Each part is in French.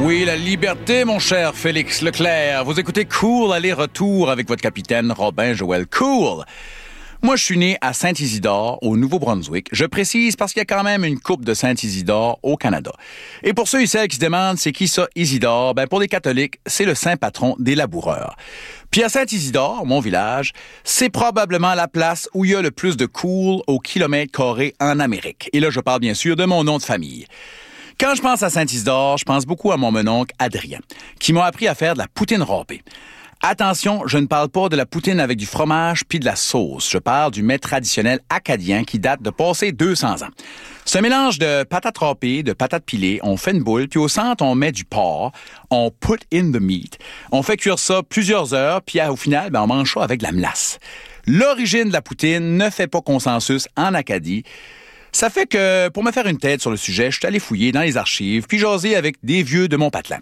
Oui, la liberté, mon cher Félix Leclerc. Vous écoutez Cool aller-retour avec votre capitaine Robin Joël Cool. Moi, je suis né à Saint-Isidore, au Nouveau-Brunswick. Je précise parce qu'il y a quand même une coupe de Saint-Isidore au Canada. Et pour ceux et celles qui se demandent c'est qui ça, Isidore, pour les catholiques, c'est le saint patron des laboureurs. Puis à Saint-Isidore, mon village, c'est probablement la place où il y a le plus de cool au kilomètre carré en Amérique. Et là, je parle bien sûr de mon nom de famille. Quand je pense à Saint-Isidore, je pense beaucoup à mon mononcle Adrien, qui m'a appris à faire de la poutine râpée. Attention, je ne parle pas de la poutine avec du fromage puis de la sauce. Je parle du mets traditionnel acadien qui date de passer 200 ans. C'est un mélange de patates râpées, de patates pilées, on fait une boule, puis au centre, on met du porc, on put in the meat. On fait cuire ça plusieurs heures, puis au final, on mange ça avec de la melasse. L'origine de la poutine ne fait pas consensus en Acadie. Ça fait que, pour me faire une tête sur le sujet, je suis allé fouiller dans les archives, puis jaser avec des vieux de mon patelin.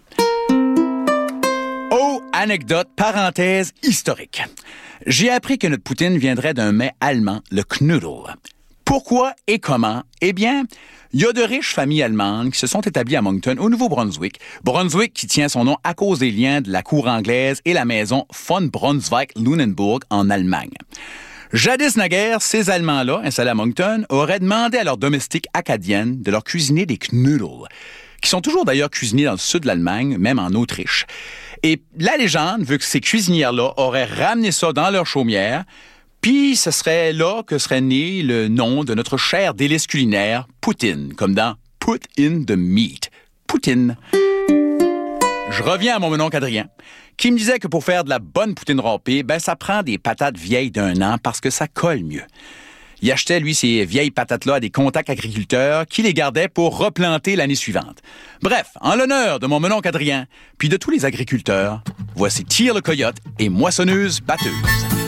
Oh, anecdote, parenthèse historique. J'ai appris que notre poutine viendrait d'un mets allemand, le Knödel. Pourquoi et comment? Eh bien, il y a de riches familles allemandes qui se sont établies à Moncton, au Nouveau-Brunswick. Brunswick qui tient son nom à cause des liens de la cour anglaise et la maison von Brunswick-Lunenburg en Allemagne. Jadis naguère, ces Allemands-là, installés à Moncton, auraient demandé à leurs domestiques acadiennes de leur cuisiner des Knödel, qui sont toujours d'ailleurs cuisinés dans le sud de l'Allemagne, même en Autriche. Et la légende veut que ces cuisinières-là auraient ramené ça dans leur chaumière, puis ce serait là que serait né le nom de notre chère délice culinaire, poutine, comme dans Put in the meat. Poutine. Je reviens à mon mononcle Adrien, qui me disait que pour faire de la bonne poutine râpée, ça prend des patates vieilles d'1 an parce que ça colle mieux. Il achetait, lui, ces vieilles patates-là à des contacts agriculteurs qui les gardaient pour replanter l'année suivante. Bref, en l'honneur de mon mononcle Adrien, puis de tous les agriculteurs, voici Tire le coyote et moissonneuse batteuse.